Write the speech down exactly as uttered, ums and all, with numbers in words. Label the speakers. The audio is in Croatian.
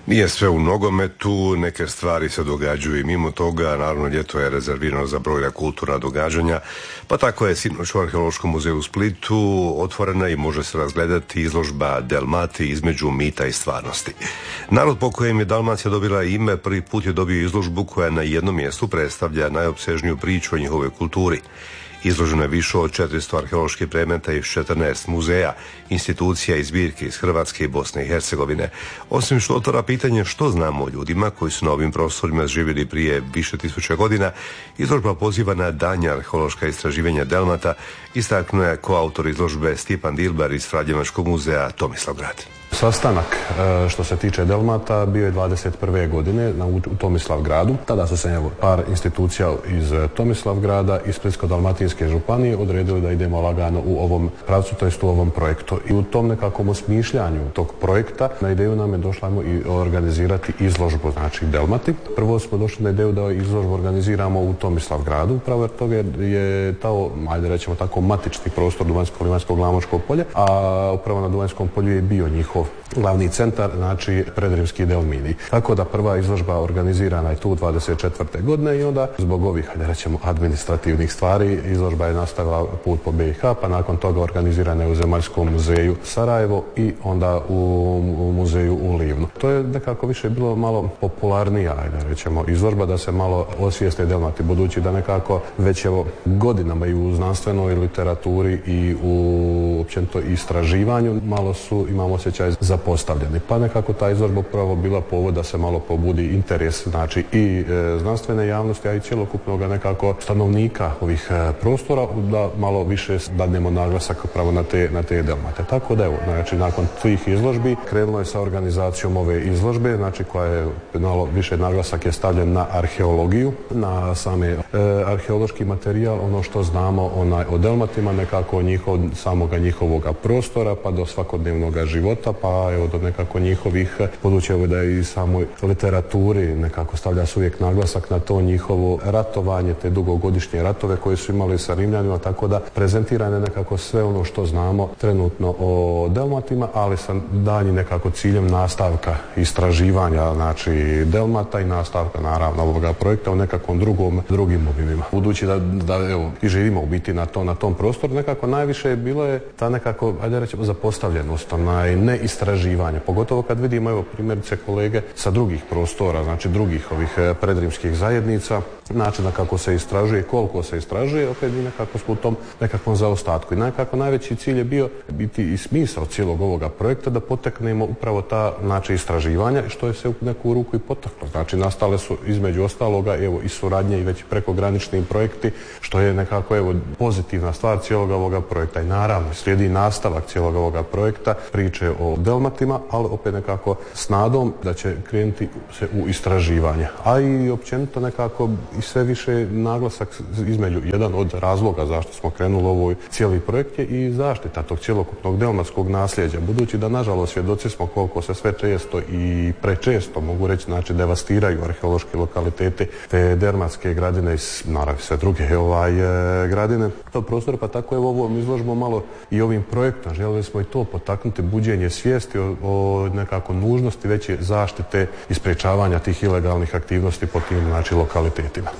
Speaker 1: Nije sve u nogometu, neke stvari se događaju i mimo toga, naravno ljeto je rezervirano za brojna kulturna događanja, pa tako je sinoć u Arheološkom muzeju u Splitu otvorena i može se razgledati izložba Delmati između mita i stvarnosti. Narod po kojem je Dalmacija dobila ime prvi put je dobio izložbu koja na jednom mjestu predstavlja najopsežniju priču o njihovoj kulturi. Izloženo je više od četiristo arheoloških predmeta iz četrnaest muzeja, institucija i zbirke iz Hrvatske i Bosne i Hercegovine. Osim što otvara pitanje što znamo o ljudima koji su na ovim prostorima živjeli prije više tisuća godina, izložba poziva na daljnja arheološka istraživanja Delmata, istaknuo je koautor izložbe Stjepan Dilbar iz Franjevačkog muzeja Tomislavgrad.
Speaker 2: Sastanak što se tiče Delmata bio je dvadeset prve godine u Tomislavgradu. Tada su se evo, par institucija iz Tomislavgrada i Splitsko-dalmatinske županije odredili da idemo lagano u ovom pravcu, to jest u ovom projektu. I u tom nekakvom osmišljanju tog projekta na ideju nam je došla i organizirati izložbu, znači Delmati. Prvo smo došli na ideju da izložbu organiziramo u Tomislavgradu, upravo jer toga je to, ajde rećemo tako, matični prostor Duvanjsko-Livanjsko Polje, a upravo na Duvanjskom polju je bio njihov glavni centar, znači Predrimski Delmini. Tako da prva izložba organizirana je tu dvadeset četvrte godine i onda zbog ovih, hajde rećemo, administrativnih stvari izložba je nastavila put po B i H, pa nakon toga organizirana je u Zemaljskom muzeju Sarajevo i onda u, u muzeju u Livnu. To je nekako više bilo malo popularnija, hajde rećemo, izložba da se malo osvijeste Delmati, budući da nekako već evo godinama i u znanstvenoj literaturi i u općenito istraživanju malo su, imamo osjećaj zapostavljeni. Pa nekako ta izložba upravo bila povod da se malo pobudi interes, znači i e, znanstvene javnosti, a i cjelokupnog nekako stanovnika ovih e, prostora, da malo više dadnemo naglasak upravo na te, na te Delmate. Tako da evo, znači nakon tih izložbi krenulo je sa organizacijom ove izložbe, znači koja je malo više naglasak je stavljen na arheologiju, na same e, arheološki materijal, ono što znamo onaj, o Delmatima, nekako njihov, samoga njihovoga prostora, pa do svakodnevnog života, pa evo do nekako njihovih, budući da je i samoj literaturi nekako stavlja se uvijek naglasak na to njihovo ratovanje, te dugogodišnje ratove koje su imali sa Rimljanima, tako da prezentirane nekako sve ono što znamo trenutno o Delmatima, ali sa daljnjim nekako ciljem nastavka istraživanja, znači Delmata i nastavka naravno ovoga projekta u nekakvom drugom, drugim obimima. Budući da, da evo, i živimo u biti na, to, na tom prostoru, nekako najviše je bilo je ta nekako, ajde rećemo, zapostavljenost, onaj neistraživanje. Pogotovo kad vidimo, evo, primjerice kolege sa drugih prostora, znači drugih ovih predrimskih zajednica, načina kako se istražuje, koliko se istražuje, opet mi nekako smo u tom nekakvom zaostatku. I nekako najveći cilj je bio biti i smisao cijelog ovoga projekta da poteknemo upravo ta, znači, istraživanja, što je se u neku ruku i potaklo. Znači, nastale su između ostaloga, evo, i suradnje i već prekogranični projekti, što je nekako, evo, pozitivna stvar cijelog ovoga projekta. I naravno, slijedi nastavak cijelog ovoga projekta, priče o Delmatima, ali opet nekako s nadom da će krenuti se u istraživanje. A i općenito nekako i sve više naglasak između, jedan od razloga zašto smo krenuli u ovoj cijeli projekt je i zaštita tog cjelokupnog delmatskog nasljeđa. Budući da nažalost svjedoci smo koliko se sve često i prečesto, mogu reći, znači devastiraju arheološki lokaliteti te dermatske gradine i naravno sve druge ovaj, e, gradine tog prostora, pa tako je ovom izložbom malo i ovim projektom željeli smo i to potaknuti buđenje svijesti o, o nekako nužnosti veće zaštite i sprječavanja tih ilegalnih aktivnosti po tim, znači, lokalitetima.